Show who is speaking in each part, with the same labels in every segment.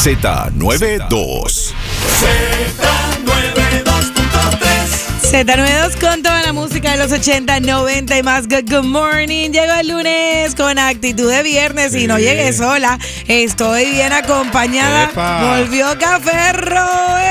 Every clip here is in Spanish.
Speaker 1: Z92.
Speaker 2: Z92 con toda la música de los 80, 90 y más. Good morning. Llegó el lunes con actitud de viernes y no llegué sola. Estoy bien acompañada.
Speaker 3: ¡Epa!
Speaker 2: Volvió Caferro.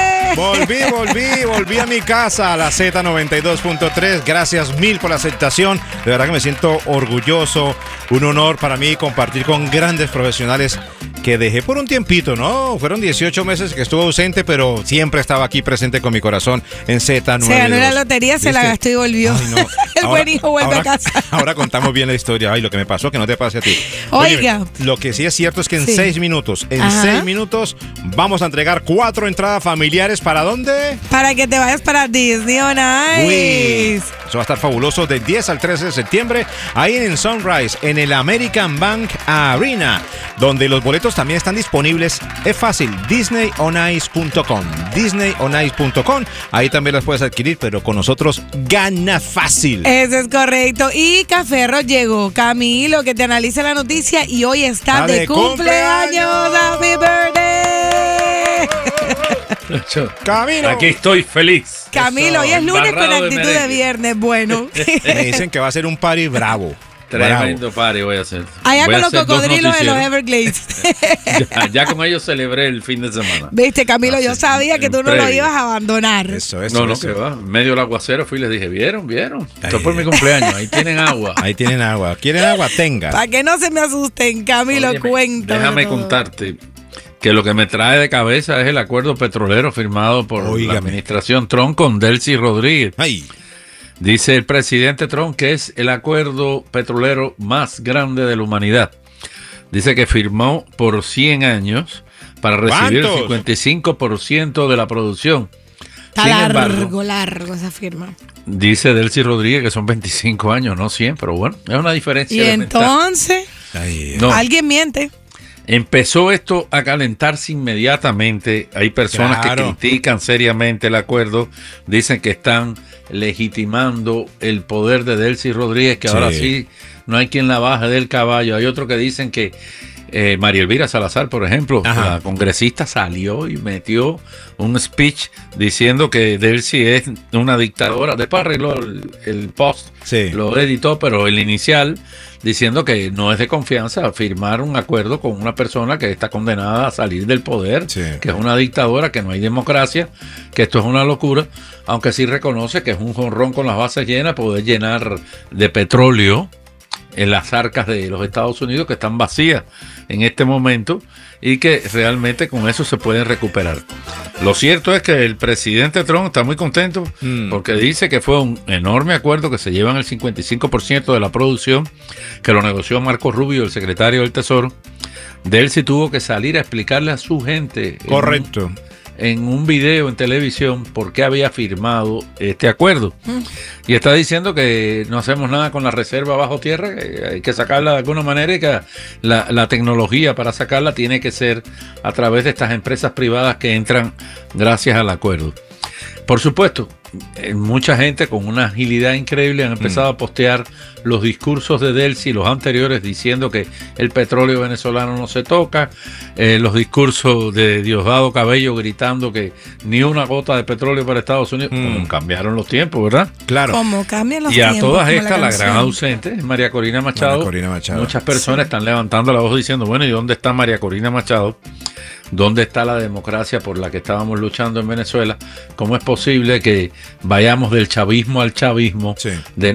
Speaker 3: Volví a mi casa, a la Z92.3. Gracias mil por la aceptación. De verdad que me siento orgulloso. Un honor para mí compartir con grandes profesionales que dejé por un tiempito, ¿no? Fueron 18 meses que estuve ausente, pero siempre estaba aquí presente con mi corazón en Z92.
Speaker 2: Se ganó la lotería,
Speaker 3: ¿Viste?
Speaker 2: se la gastó y volvió.
Speaker 3: Ay, no.
Speaker 2: El buen hijo vuelve a casa.
Speaker 3: Ahora contamos bien la historia. Ay, lo que me pasó, que no te pase a ti.
Speaker 2: Oiga.
Speaker 3: Oye, lo que sí es cierto es que en
Speaker 2: Sí.
Speaker 3: 6 minutos, vamos a entregar 4 entradas familiares. ¿Para dónde?
Speaker 2: Para que te vayas para Disney on Ice.
Speaker 3: Eso va a estar fabuloso del 10 al 13 de septiembre, ahí en Sunrise, en el American Bank Arena, donde los boletos también están disponibles. Es fácil, disneyonice.com, disneyonice.com. Ahí también las puedes adquirir, pero con nosotros gana fácil.
Speaker 2: Eso es correcto. Y Caferro llegó. Camilo, que te analiza la noticia y hoy está de cumpleaños. ¡Happy birthday!
Speaker 3: Camilo.
Speaker 4: Aquí estoy feliz.
Speaker 2: Camilo, hoy es lunes con
Speaker 4: Embarrado de
Speaker 2: actitud de
Speaker 4: merengue.
Speaker 2: viernes. Bueno.
Speaker 3: Me dicen que va a ser un party bravo.
Speaker 4: Tremendo party voy a hacer.
Speaker 2: Allá
Speaker 4: Voy
Speaker 2: con
Speaker 4: a
Speaker 2: los
Speaker 4: hacer 2
Speaker 2: cocodrilos de los
Speaker 4: noticieros.
Speaker 2: Everglades.
Speaker 4: Ya con ellos celebré el fin de semana.
Speaker 2: Viste, Camilo, yo sabía que tú no lo
Speaker 4: previo.
Speaker 2: ibas a abandonar.
Speaker 3: Eso.
Speaker 4: No, que va. En medio del aguacero fui y les dije, ¿vieron? Esto es por mi cumpleaños. Ahí tienen agua.
Speaker 3: Ahí tienen agua. ¿Quieren agua? Tenga.
Speaker 2: Para que no se me asusten, Camilo,
Speaker 4: Óyeme,
Speaker 2: cuéntame.
Speaker 4: Déjame
Speaker 2: todo.
Speaker 4: contarte que lo que me trae de cabeza es el acuerdo petrolero firmado por la
Speaker 3: Óigame.
Speaker 4: administración Trump con Delcy Rodríguez.
Speaker 3: Ay.
Speaker 4: Dice el presidente Trump que es el acuerdo petrolero más grande de la humanidad. Dice que firmó por 100 años para recibir el
Speaker 3: ¿Cuántos?
Speaker 4: 55% de la producción.
Speaker 2: Está
Speaker 4: Sin embargo,
Speaker 2: largo esa firma.
Speaker 4: dice Delcy Rodríguez que son 25 años, no 100, pero bueno, es una diferencia.
Speaker 2: Y
Speaker 4: elemental.
Speaker 2: entonces,
Speaker 3: Ay.
Speaker 4: No.
Speaker 2: alguien miente.
Speaker 4: Empezó esto a calentarse inmediatamente. Hay personas
Speaker 3: Claro.
Speaker 4: que critican seriamente el acuerdo, dicen que están legitimando el poder de Delcy Rodríguez, que
Speaker 3: Sí.
Speaker 4: ahora sí no hay quien la baje del caballo. Hay otros que dicen que María Elvira Salazar, por ejemplo,
Speaker 3: Ajá.
Speaker 4: la congresista, salió y metió un speech diciendo que Delcy es una dictadora. Después arregló el post,
Speaker 3: Sí.
Speaker 4: lo editó, pero el inicial diciendo que no es de confianza firmar un acuerdo con una persona que está condenada a salir del poder,
Speaker 3: Sí.
Speaker 4: que es una dictadora, que no hay democracia, que esto es una locura, aunque sí reconoce que es un jonrón con las bases llenas poder llenar de petróleo en las arcas de los Estados Unidos, que están vacías en este momento y que realmente con eso se pueden recuperar. Lo cierto es que el presidente Trump está muy contento porque dice que fue un enorme acuerdo, que se llevan el 55% de la producción, que lo negoció Marco Rubio, el secretario del Tesoro. Delcy tuvo que salir a explicarle a su gente
Speaker 3: Correcto.
Speaker 4: en un video en televisión por qué había firmado este acuerdo. Y está diciendo que no hacemos nada con la reserva bajo tierra, que hay que sacarla de alguna manera y que la tecnología para sacarla tiene que ser a través de estas empresas privadas que entran gracias al acuerdo. Por supuesto, mucha gente con una agilidad increíble han empezado a postear los discursos de Delcy, los anteriores, diciendo que el petróleo venezolano no se toca, los discursos de Diosdado Cabello gritando que ni una gota de petróleo para Estados Unidos. Como cambiaron los tiempos, ¿verdad?
Speaker 3: Claro.
Speaker 2: ¿Cómo cambian los
Speaker 4: Y a
Speaker 2: tiempos?
Speaker 4: todas
Speaker 2: como
Speaker 4: estas, la gran
Speaker 2: canción.
Speaker 4: ausente es María Corina Machado.
Speaker 3: María Corina Machado.
Speaker 4: Muchas personas están levantando la voz diciendo, bueno, ¿y dónde está María Corina Machado? ¿Dónde está la democracia por la que estábamos luchando en Venezuela? ¿Cómo es posible que vayamos del chavismo al chavismo,
Speaker 3: Sí.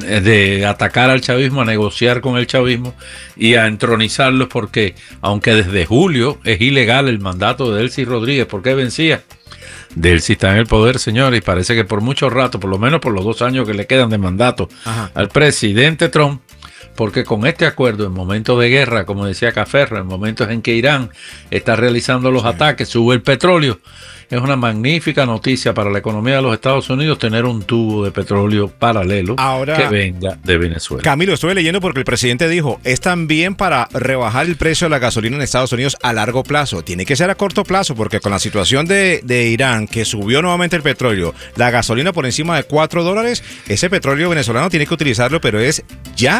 Speaker 4: de atacar al chavismo, a negociar con el chavismo y a entronizarlos? Porque aunque desde julio es ilegal el mandato de Delcy Rodríguez, ¿por qué vencía? Delcy está en el poder, señores, y parece que por mucho rato, por lo menos por los 2 años que le quedan de mandato al presidente Trump, porque con este acuerdo, en momentos de guerra, como decía Caferro, en momentos en que Irán está realizando los ataques, sube el petróleo, es una magnífica noticia para la economía de los Estados Unidos tener un tubo de petróleo paralelo
Speaker 3: Ahora,
Speaker 4: que venga de Venezuela.
Speaker 3: Camilo, estuve leyendo porque el presidente dijo, es también para rebajar el precio de la gasolina en Estados Unidos a largo plazo. Tiene que ser a corto plazo porque con la situación de Irán, que subió nuevamente el petróleo, la gasolina por encima de $4, ese petróleo venezolano tiene que utilizarlo, pero es ya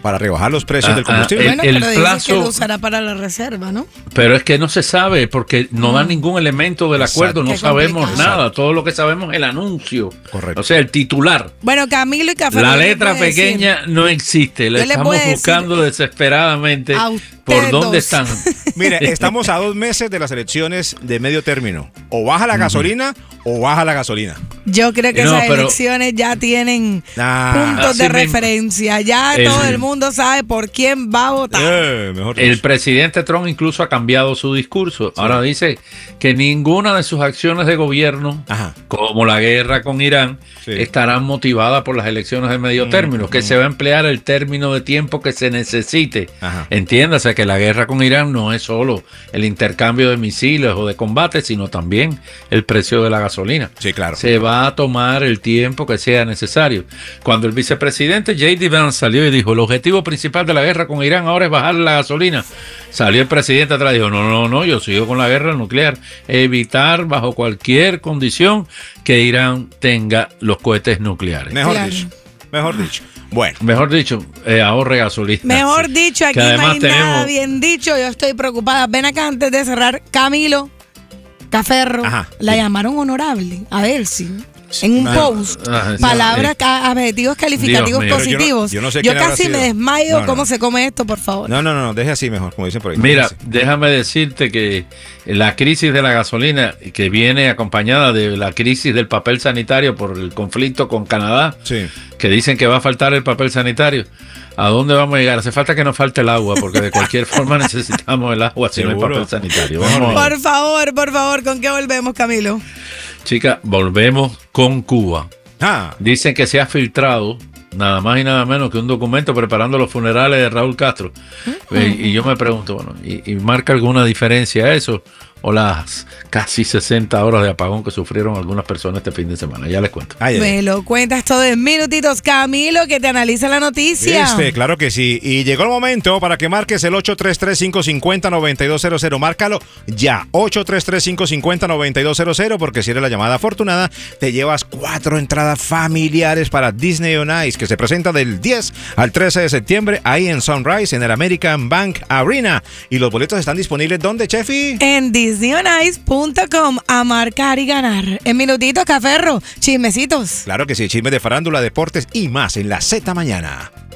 Speaker 3: para rebajar los precios del combustible.
Speaker 2: Bueno,
Speaker 4: el
Speaker 2: pero dice
Speaker 4: plazo-
Speaker 2: que lo usará para la reserva, ¿no?
Speaker 4: Pero es que no se sabe porque no dan ningún elemento del acuerdo, no
Speaker 2: Qué
Speaker 4: sabemos
Speaker 2: complicado.
Speaker 4: nada, todo lo que sabemos es el anuncio.
Speaker 3: Correcto.
Speaker 4: O sea, el titular.
Speaker 2: Bueno, Camilo y Café.
Speaker 4: La
Speaker 2: ¿qué le
Speaker 4: letra
Speaker 2: puede decir?
Speaker 4: pequeña no existe, la
Speaker 2: Yo le
Speaker 4: estamos
Speaker 2: puedo decir
Speaker 4: buscando desesperadamente
Speaker 2: a
Speaker 4: por
Speaker 2: ustedes
Speaker 4: dónde
Speaker 2: dos.
Speaker 4: están.
Speaker 3: Mire, estamos a 2 meses de las elecciones de medio término. O baja la gasolina o baja la gasolina.
Speaker 2: Yo creo que
Speaker 4: No,
Speaker 2: esas
Speaker 4: pero-
Speaker 2: elecciones ya tienen
Speaker 3: Ah,
Speaker 2: puntos
Speaker 4: así
Speaker 2: de
Speaker 4: mismo.
Speaker 2: referencia. Ya todo el mundo sabe por quién va a votar.
Speaker 3: Mejor
Speaker 4: El
Speaker 3: dicho.
Speaker 4: presidente Trump incluso ha cambiado su discurso. Ahora dice que ninguna de sus acciones de gobierno,
Speaker 3: Ajá.
Speaker 4: como la guerra con Irán,
Speaker 3: Sí.
Speaker 4: estarán motivadas por las elecciones de medio término, que se va a emplear el término de tiempo que se necesite.
Speaker 3: Ajá.
Speaker 4: Entiéndase que la guerra con Irán no es solo el intercambio de misiles o de combate, sino también el precio de la gasolina.
Speaker 3: Sí, claro.
Speaker 4: Se va a tomar el tiempo que sea necesario. Cuando el vicepresidente J.D. Vance salió y dijo, el objetivo principal de la guerra con Irán ahora es bajar la gasolina, salió el presidente atrás y dijo, no, yo sigo con la guerra nuclear. Evitar bajo cualquier condición que Irán tenga los cohetes nucleares.
Speaker 3: Mejor
Speaker 2: Claro.
Speaker 3: dicho. Mejor dicho. Bueno.
Speaker 4: Mejor dicho, ahorre gasolina.
Speaker 2: Mejor
Speaker 4: Sí.
Speaker 2: dicho, aquí
Speaker 4: Que
Speaker 2: no
Speaker 4: además
Speaker 2: hay nada
Speaker 4: tenemos-
Speaker 2: bien dicho. Yo estoy preocupada. Ven acá antes de cerrar. Camilo Caferro,
Speaker 3: Ajá,
Speaker 2: la
Speaker 3: sí.
Speaker 2: llamaron honorable. A ver si. En un
Speaker 3: Ah,
Speaker 2: post,
Speaker 4: ah, sí.
Speaker 2: palabras, adjetivos calificativos
Speaker 4: Dios mío.
Speaker 3: Pero
Speaker 2: positivos.
Speaker 3: yo no sé quién habrá
Speaker 2: casi
Speaker 3: sido.
Speaker 2: me desmayo.
Speaker 3: No,
Speaker 2: ¿Cómo
Speaker 3: no.
Speaker 2: se come esto, por favor?
Speaker 3: No, deje así mejor, como dicen por ahí.
Speaker 4: Mira,
Speaker 3: Deje así.
Speaker 4: déjame decirte que la crisis de la gasolina, que viene acompañada de la crisis del papel sanitario por el conflicto con Canadá,
Speaker 3: Sí.
Speaker 4: que dicen que va a faltar el papel sanitario, ¿a dónde vamos a llegar? Hace falta que nos falte el agua, porque de cualquier forma necesitamos el agua si no hay
Speaker 3: Seguro.
Speaker 4: papel sanitario. Vamos a ver.
Speaker 2: Por favor, ¿con qué volvemos, Camilo?
Speaker 4: Chicas, volvemos con Cuba.
Speaker 3: Ah,
Speaker 4: Dicen que se ha filtrado nada más y nada menos que un documento preparando los funerales de Raúl Castro. Y yo me pregunto, bueno, ¿y marca alguna diferencia eso? ¿O las casi 60 horas de apagón que sufrieron algunas personas este fin de semana? Ya les cuento.
Speaker 3: ay, ay.
Speaker 2: Me lo cuentas todo en minutitos, Camilo, que te analiza la noticia.
Speaker 3: Claro que sí. Y llegó el momento para que marques el 833-550-9200. Márcalo ya, 833-550-9200, porque si eres la llamada afortunada, te llevas 4 entradas familiares para Disney on Ice, que se presenta del 10 al 13 de septiembre ahí en Sunrise, en el American Bank Arena. Y los boletos están disponibles, ¿dónde, Chefi?
Speaker 2: En disneyonice.com, a marcar y ganar. En minutitos, Caferro, chismecitos.
Speaker 3: Claro que sí, chismes de farándula, deportes y más en la Z Mañana.